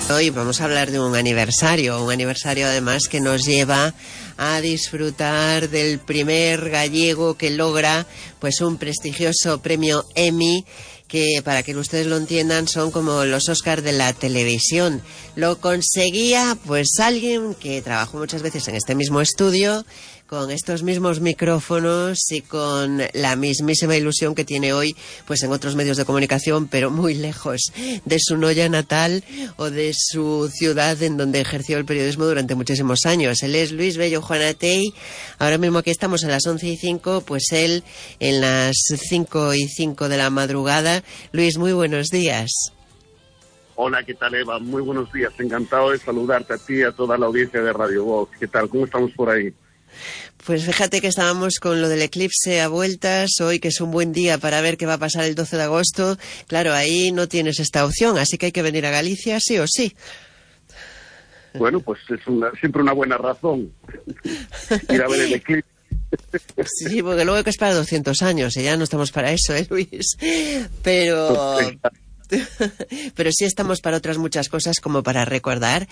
Hoy vamos a hablar de un aniversario además que nos lleva a disfrutar del primer gallego que logra pues un prestigioso premio Emmy, que para que ustedes lo entiendan son como los Oscars de la televisión. Lo conseguía pues alguien que trabajó muchas veces en este mismo estudio, con estos mismos micrófonos y con la mismísima ilusión que tiene hoy pues en otros medios de comunicación, pero muy lejos de su Noia natal o de su ciudad en donde ejerció el periodismo durante muchísimos años. Él es Luis Bello Juanatey. Ahora mismo aquí estamos a las 11:05, pues él en las 5:05 de la madrugada. Luis, muy buenos días. Hola, ¿qué tal, Eva? Muy buenos días. Encantado de saludarte a ti y a toda la audiencia de Radio Vox. ¿Qué tal? ¿Cómo estamos por ahí? Pues fíjate que estábamos con lo del eclipse a vueltas hoy, que es un buen día para ver qué va a pasar el 12 de agosto. Claro, ahí no tienes esta opción, así que hay que venir a Galicia sí o sí. Bueno, pues es siempre una buena razón ir a ver el eclipse. Sí, porque luego hay que esperar 200 años y ya no estamos para eso, Luis? Pero sí estamos para otras muchas cosas, como para recordar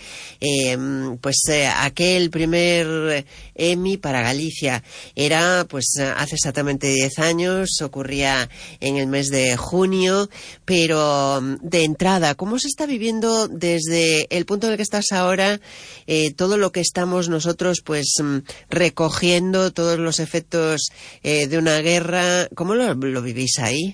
aquel primer Emmy para Galicia. Era pues hace exactamente 10 años, ocurría en el mes de junio, pero de entrada, ¿cómo se está viviendo desde el punto en el que estás ahora todo lo que estamos nosotros pues recogiendo, todos los efectos de una guerra? ¿Cómo lo vivís ahí?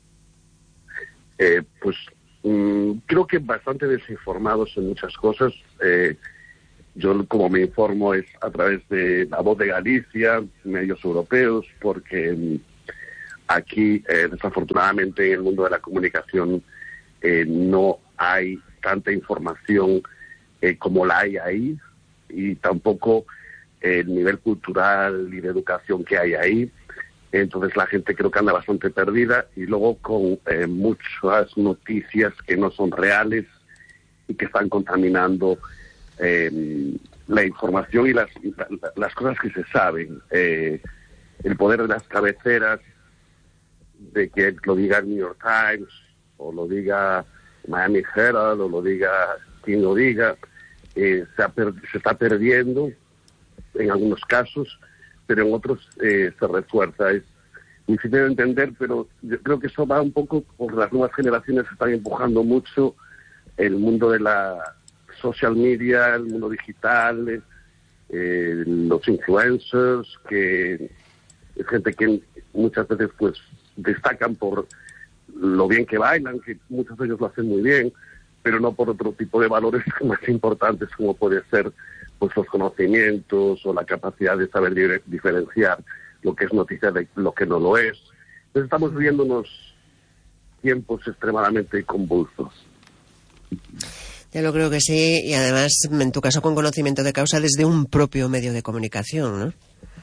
Creo que bastante desinformados en muchas cosas. Yo, como me informo, es a través de La Voz de Galicia, medios europeos, porque aquí, desafortunadamente, en el mundo de la comunicación no hay tanta información como la hay ahí, y tampoco el nivel cultural y de educación que hay ahí. Entonces la gente creo que anda bastante perdida, y luego con muchas noticias que no son reales y que están contaminando la información y las cosas que se saben. El poder de las cabeceras, de que lo diga el New York Times, o lo diga Miami Herald, o lo diga quien lo diga, se está perdiendo en algunos casos, pero en otros se refuerza. Es difícil de entender, pero yo creo que eso va un poco por las nuevas generaciones que están empujando mucho el mundo de la social media, el mundo digital, los influencers, que es gente que muchas veces pues destacan por lo bien que bailan, que muchos de ellos lo hacen muy bien, pero no por otro tipo de valores más importantes, como puede ser pues los conocimientos o la capacidad de saber diferenciar lo que es noticia de lo que no lo es. Entonces estamos viviendo unos tiempos extremadamente convulsos. Ya lo creo que sí, y además en tu caso con conocimiento de causa desde un propio medio de comunicación, ¿no?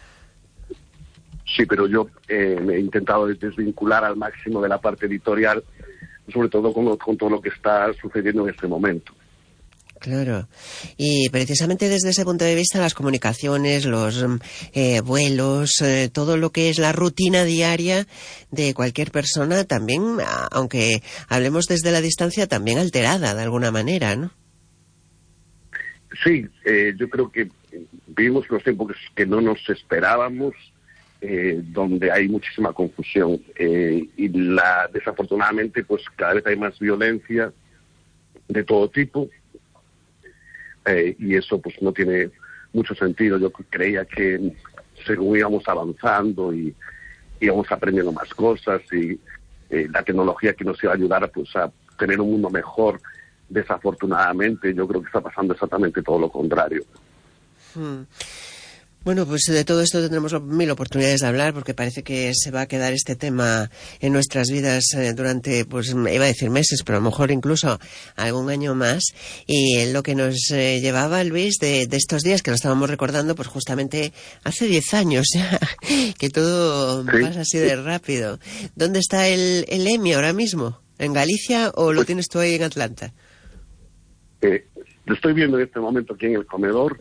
Sí, pero yo me he intentado desvincular al máximo de la parte editorial, sobre todo con todo lo que está sucediendo en este momento. Claro, y precisamente desde ese punto de vista las comunicaciones, los vuelos, todo lo que es la rutina diaria de cualquier persona también, aunque hablemos desde la distancia, también alterada de alguna manera, ¿no? Sí, yo creo que vivimos los tiempos que no nos esperábamos, donde hay muchísima confusión, y desafortunadamente pues cada vez hay más violencia de todo tipo. Y eso pues no tiene mucho sentido. Yo creía que según íbamos avanzando y íbamos aprendiendo más cosas, y la tecnología que nos iba a ayudar pues a tener un mundo mejor, desafortunadamente yo creo que está pasando exactamente todo lo contrario. Bueno, pues de todo esto tendremos 1000 oportunidades de hablar, porque parece que se va a quedar este tema en nuestras vidas durante, pues iba a decir meses, pero a lo mejor incluso algún año más. Y lo que nos llevaba, Luis, de estos días, que lo estábamos recordando, pues justamente hace 10 años ya, que todo pasa así de rápido. ¿Dónde está el Emmy ahora mismo? ¿En Galicia o lo tienes tú ahí en Atlanta? Lo estoy viendo en este momento aquí en el comedor.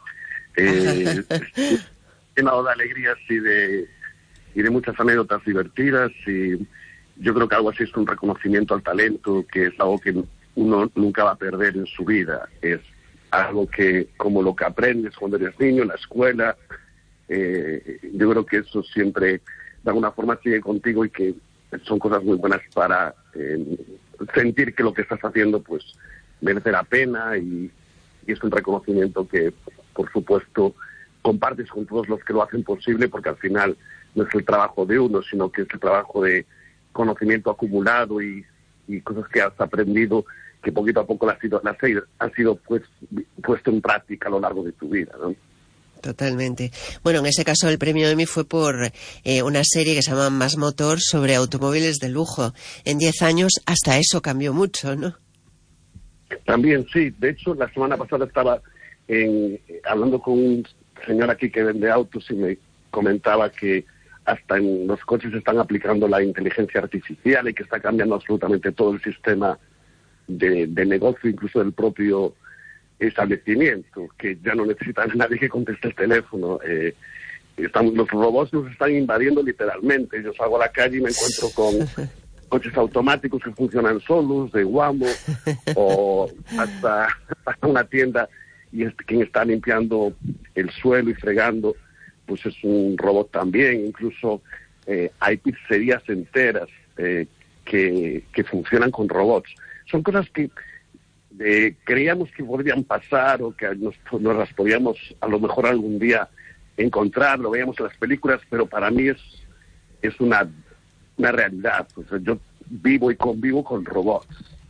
Llenado de alegrías y de muchas anécdotas divertidas, y yo creo que algo así es un reconocimiento al talento, que es algo que uno nunca va a perder en su vida. Es algo que, como lo que aprendes cuando eres niño en la escuela, yo creo que eso siempre, de alguna forma, sigue contigo y que son cosas muy buenas para sentir que lo que estás haciendo pues merece la pena y es un reconocimiento que, por supuesto, compartes con todos los que lo hacen posible, porque al final no es el trabajo de uno, sino que es el trabajo de conocimiento acumulado y cosas que has aprendido, que poquito a poco las han sido pues puesto en práctica a lo largo de tu vida, ¿no? Totalmente. Bueno, en ese caso el premio Emmy fue por una serie que se llama Más Motor sobre automóviles de lujo. En 10 años hasta eso cambió mucho, ¿no? También, sí. De hecho, la semana pasada estaba hablando con un señor aquí que vende autos y me comentaba que hasta en los coches están aplicando la inteligencia artificial y que está cambiando absolutamente todo el sistema de negocio, incluso del propio establecimiento, que ya no necesitan a nadie que conteste el teléfono. Los robots nos están invadiendo literalmente. Yo salgo a la calle y me encuentro con coches automáticos que funcionan solos, de Waymo, o hasta una tienda y quien está limpiando el suelo y fregando, pues es un robot también. Incluso hay pizzerías enteras que funcionan con robots. Son cosas que creíamos que podrían pasar o que nos las podíamos a lo mejor algún día encontrar, lo veíamos en las películas, pero para mí es una realidad. O sea, yo vivo y convivo con robots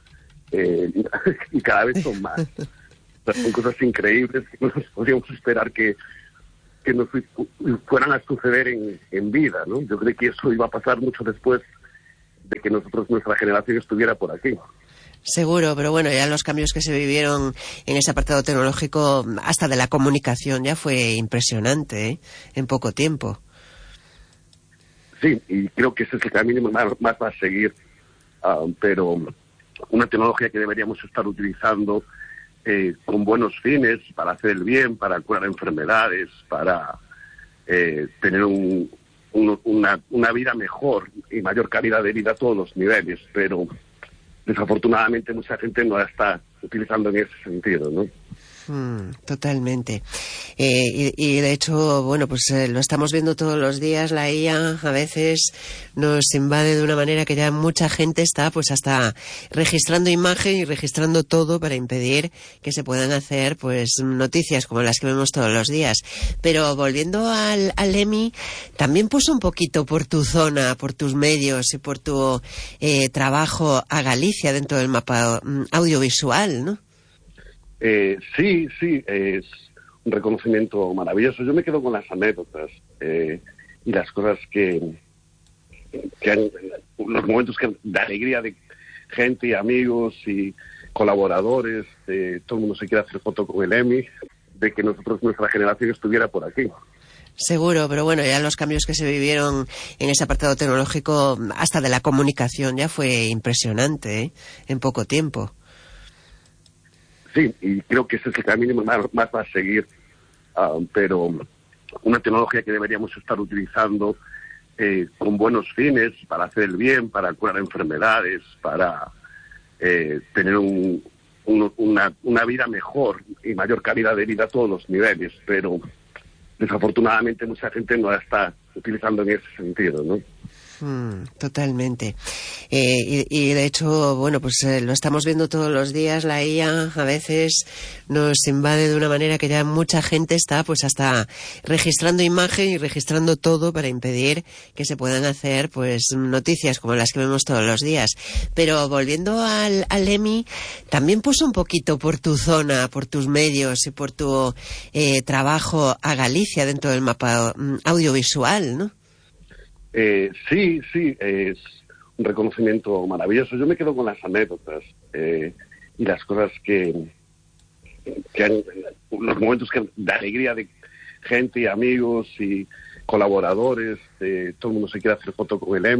y cada vez son más. O sea, son cosas increíbles que no nos podíamos esperar que nos fueran a suceder en vida, ¿no? Yo creo que eso iba a pasar mucho después de que nuestra generación estuviera por aquí. Seguro, pero bueno, ya los cambios que se vivieron en ese apartado tecnológico, hasta de la comunicación, ya fue impresionante, ¿eh? En poco tiempo. Sí, y creo que ese es el camino más va a seguir, pero una tecnología que deberíamos estar utilizando con buenos fines, para hacer el bien, para curar enfermedades, para tener una vida mejor y mayor calidad de vida a todos los niveles, pero desafortunadamente mucha gente no la está utilizando en ese sentido, ¿no? Totalmente. Y de hecho, bueno, pues lo estamos viendo todos los días. La IA a veces nos invade de una manera que ya mucha gente está pues hasta registrando imagen y registrando todo para impedir que se puedan hacer pues noticias como las que vemos todos los días. Pero volviendo al Emmy, también puso un poquito por tu zona, por tus medios y por tu trabajo a Galicia dentro del mapa audiovisual, ¿no? Sí, es un reconocimiento maravilloso. Yo me quedo con las anécdotas y las cosas que los momentos de alegría de gente y amigos y colaboradores, todo el mundo se quiere hacer foto con el Emmy, de que nuestra generación estuviera por aquí. Seguro, pero bueno, ya los cambios que se vivieron en ese apartado tecnológico, hasta de la comunicación, ya fue impresionante, ¿eh? En poco tiempo. Sí, y creo que ese es el camino más va a seguir, pero una tecnología que deberíamos estar utilizando con buenos fines, para hacer el bien, para curar enfermedades, para tener una vida mejor y mayor calidad de vida a todos los niveles, pero desafortunadamente mucha gente no la está utilizando en ese sentido, ¿no? Totalmente. Y de hecho, bueno, pues lo estamos viendo todos los días. La IA a veces nos invade de una manera que ya mucha gente está pues hasta registrando imagen y registrando todo para impedir que se puedan hacer pues noticias como las que vemos todos los días. Pero volviendo al Emmy, también puso un poquito por tu zona, por tus medios y por tu trabajo a Galicia dentro del mapa audiovisual, ¿no? Sí, es un reconocimiento maravilloso. Yo me quedo con las anécdotas y las cosas los momentos de alegría de gente y amigos y colaboradores, todo el mundo se quiere hacer foto con el Emmy.